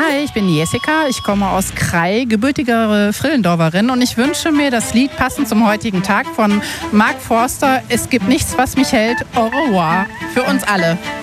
Hi, ich bin Jessica, ich komme aus Krai, gebürtige Frillendorferin und ich wünsche mir das Lied passend zum heutigen Tag von Mark Forster, Es gibt nichts, was mich hält, au revoir, für uns alle.